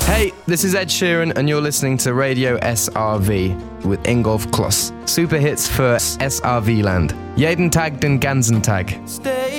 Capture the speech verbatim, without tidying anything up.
Hey, this is Ed Sheeran and you're listening to Radio S R V with Ingolf Kloss. Super hits für S R V Land. Jeden Tag den ganzen Tag.